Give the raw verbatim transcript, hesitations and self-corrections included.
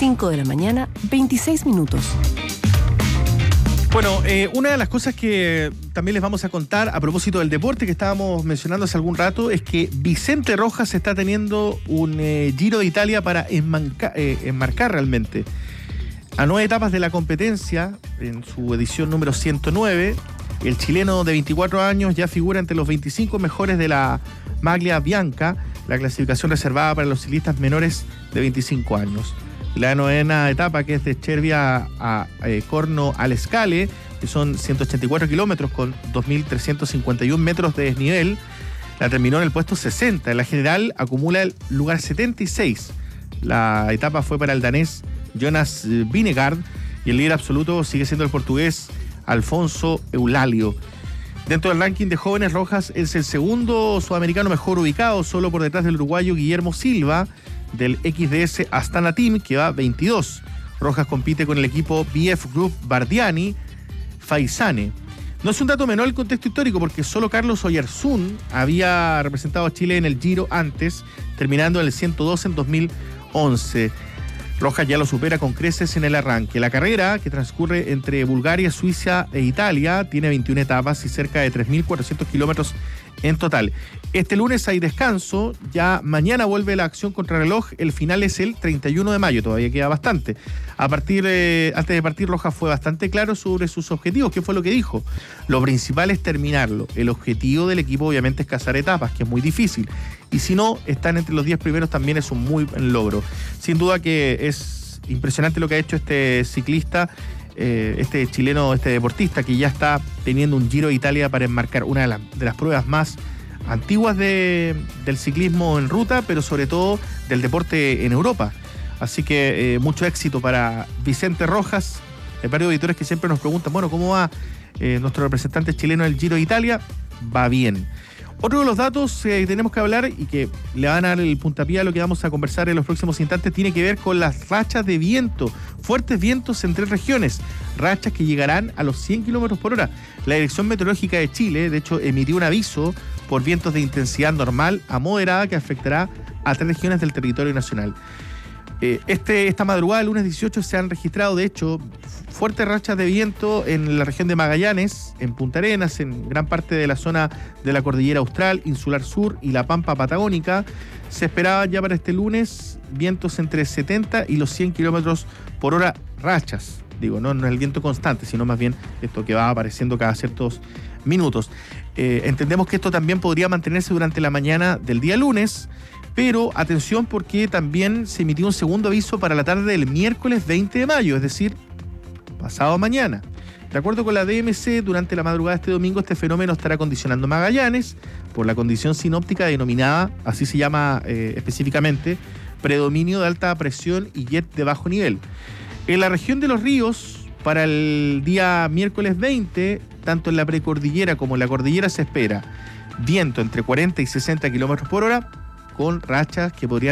cinco de la mañana, veintiséis minutos. Bueno, eh, una de las cosas que también les vamos a contar a propósito del deporte que estábamos mencionando hace algún rato es que Vicente Rojas está teniendo un eh, Giro de Italia para enmanca, eh, enmarcar realmente a nueve etapas de la competencia en su edición número ciento nueve. El chileno de veinticuatro años ya figura entre los veinticinco mejores de la Maglia Bianca, la clasificación reservada para los ciclistas menores de veinticinco años. La novena etapa, que es de Cervia a eh, Corno al Scale, que son ciento ochenta y cuatro kilómetros con dos mil trescientos cincuenta y uno metros de desnivel, la terminó en el puesto sesenta. En la general acumula el lugar setenta y seis. La etapa fue para el danés Jonas Vingegaard y el líder absoluto sigue siendo el portugués Alfonso Eulalio. Dentro del ranking de jóvenes, Rojas es el segundo sudamericano mejor ubicado, solo por detrás del uruguayo Guillermo Silva, del X D S Astana Team, que va veintidós. Rojas compite con el equipo B F Group Bardiani Faisane. No es un dato menor el contexto histórico, porque solo Carlos Oyarzún había representado a Chile en el Giro antes, terminando en el ciento dos en dos mil once. Rojas ya lo supera con creces en el arranque. La carrera, que transcurre entre Bulgaria, Suiza e Italia, tiene veintiuna etapas y cerca de tres mil cuatrocientos kilómetros en total. Este lunes hay descanso, ya mañana vuelve la acción contrarreloj, el final es el treinta y uno de mayo, todavía queda bastante. A partir, eh, antes de partir, Rojas fue bastante claro sobre sus objetivos. ¿Qué fue lo que dijo? Lo principal es terminarlo. El objetivo del equipo obviamente es cazar etapas, que es muy difícil. Y si no, están entre los diez primeros también es un muy buen logro. Sin duda que es impresionante lo que ha hecho este ciclista, eh, este chileno, este deportista, que ya está teniendo un Giro de Italia para enmarcar una de, la, de las pruebas más antiguas de, del ciclismo en ruta, pero sobre todo del deporte en Europa. Así que eh, mucho éxito para Vicente Rojas. Hay varios auditores que siempre nos preguntan, bueno, ¿cómo va eh, nuestro representante chileno del Giro de Italia? Va bien. Otro de los datos que eh, tenemos que hablar y que le van a dar el puntapié a lo que vamos a conversar en los próximos instantes tiene que ver con las rachas de viento, fuertes vientos en tres regiones, rachas que llegarán a los cien kilómetros por hora. La Dirección Meteorológica de Chile, de hecho, emitió un aviso por vientos de intensidad normal a moderada que afectará a tres regiones del territorio nacional. Eh, este, esta madrugada, el lunes dieciocho, se han registrado, de hecho, fuertes rachas de viento en la región de Magallanes, en Punta Arenas, en gran parte de la zona de la Cordillera Austral, Insular Sur y la Pampa Patagónica. Se esperaba ya para este lunes vientos entre setenta y los cien kilómetros por hora, rachas. Digo, no, no es el viento constante, sino más bien esto que va apareciendo cada ciertos minutos. Eh, entendemos que esto también podría mantenerse durante la mañana del día lunes, pero atención, porque también se emitió un segundo aviso para la tarde del miércoles veinte de mayo, es decir, pasado mañana. De acuerdo con la D M C, durante la madrugada de este domingo este fenómeno estará condicionando Magallanes por la condición sinóptica denominada, así se llama eh, específicamente, predominio de alta presión y jet de bajo nivel. En la región de los ríos, para el día miércoles veinte, tanto en la precordillera como en la cordillera se espera viento entre cuarenta y sesenta kilómetros por hora, con rachas que podrían